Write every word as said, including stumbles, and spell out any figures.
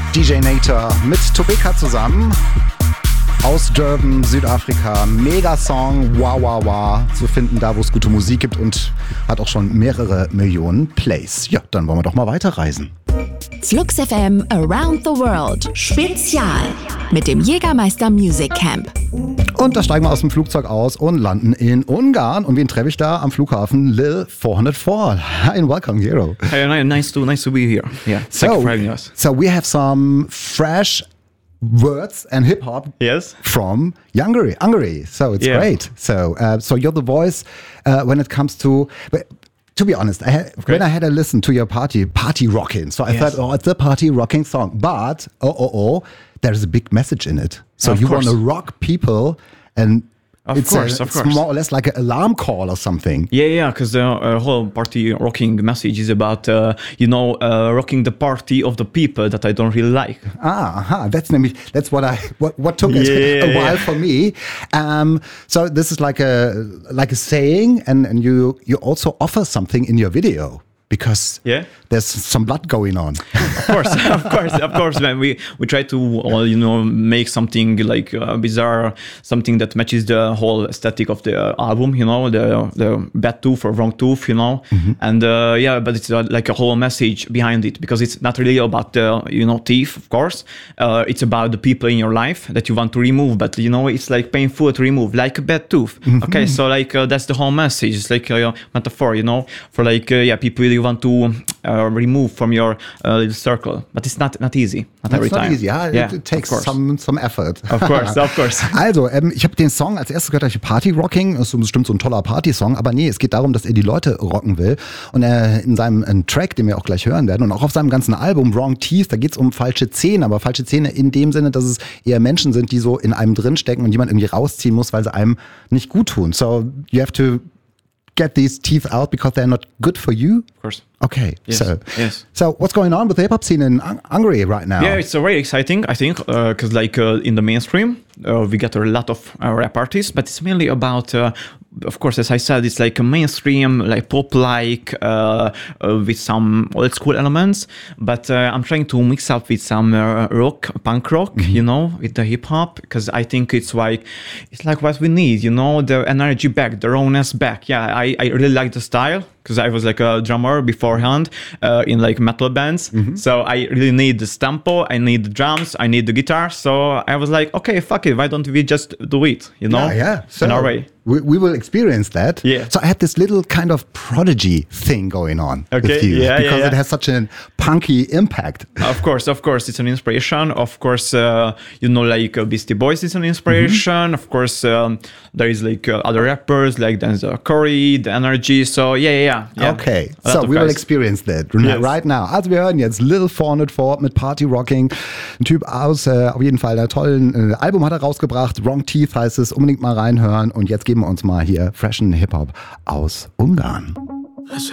D J Nator mit Tobeka zusammen aus Durban, Südafrika. Mega-Song, wow, wow, wow, zu finden da, wo es gute Musik gibt und hat auch schon mehrere Millionen Plays. Ja, dann wollen wir doch mal weiterreisen. Flux F M Around the World Spezial mit dem Jägermeister Music Camp. Und da steigen wir aus dem Flugzeug aus und landen in Ungarn. Und wen treffe ich da am Flughafen? Lil four hundred four. Hi and welcome, Hero. Hi, nice to nice to be here. Yeah, thank so, you for having us. So we have some fresh words and hip hop yes. from Hungary. Hungary. So it's yeah. great. So uh, so you're the voice uh, when it comes to. But, to be honest, I had, when I had a listen to your party, party rocking, so I yes. thought, oh, it's a party rocking song. But, oh, oh, oh, there's a big message in it. So of you course. want to rock people and Of it's, course, a, of it's course. more or less like an alarm call or something. Yeah, yeah, because the uh, whole party rocking message is about, uh, you know, uh, rocking the party of the people that I don't really like. Ah, aha, that's nämlich, that's what I, what, what took yeah, it a while yeah. for me. Um, so this is like a, like a saying, and, and you, you also offer something in your video. Because yeah. there's some blood going on. Of course, of course, of course, man. We we try to, uh, you know, make something like uh, bizarre, something that matches the whole aesthetic of the uh, album, you know, the the bad tooth or wrong tooth, you know, mm-hmm. and uh, yeah, but it's uh, like a whole message behind it because it's not really about the, you know, teeth, of course. Uh, it's about the people in your life that you want to remove, but you know, it's like painful to remove, like a bad tooth. Mm-hmm. Okay, so like uh, that's the whole message. It's like a metaphor, you know, for like uh, yeah, people you want to uh, remove from your uh, little circle, but it's not not easy. Not every It's not time. easy, ja. Yeah, it, it takes some some effort. Of course, of course. Also, ähm, ich habe den Song als erstes gehört, ich Party Rocking, ist so bestimmt so ein toller Party-Song, aber nee, es geht darum, dass er die Leute rocken will. Und er in seinem äh, Track, den wir auch gleich hören werden, und auch auf seinem ganzen Album Wrong Teeth, da geht es um falsche Zähne, aber falsche Zähne in dem Sinne, dass es eher Menschen sind, die so in einem drinstecken und die man irgendwie rausziehen muss, weil sie einem nicht gut tun. So, you have to get these teeth out because they're not good for you? Of course. Okay, yes. so yes. so what's going on with the hip-hop scene in Hungary right now? Yeah, it's uh, very exciting, I think, because uh, like uh, in the mainstream, uh, we get a lot of uh, rap artists, but it's mainly about, uh, of course, as I said, it's like a mainstream, like pop-like, uh, uh, with some old-school elements, but uh, I'm trying to mix up with some uh, rock, punk rock, mm-hmm. you know, with the hip-hop, because I think it's like, it's like what we need, you know, the energy back, the rawness back. Yeah, I, I really like the style, because I was like a drummer beforehand uh, in like metal bands. Mm-hmm. So I really need the tempo, I need the drums, I need the guitar. So I was like, okay, fuck it. Why don't we just do it, you know? Yeah, yeah. So in our way. We, we will experience that. Yeah. So I had this little kind of Prodigy thing going on okay. with you. Yeah, because yeah, yeah. it has such a punky impact. Of course, of course. It's an inspiration. Of course, uh, you know, like uh, Beastie Boys is an inspiration. Mm-hmm. Of course, um, there is like uh, other rappers like there's uh, Corey, The Energy. So yeah, yeah, yeah. Okay, so we guys. will experience that yes. right now. Also wir hören jetzt Lil four hundred four mit Party Rocking. Ein Typ aus, äh, auf jeden Fall, ein tollen äh, Album hat er rausgebracht. Wrong Teeth heißt es. Unbedingt mal reinhören. Und jetzt geben wir uns mal hier freshen Hip-Hop aus Ungarn.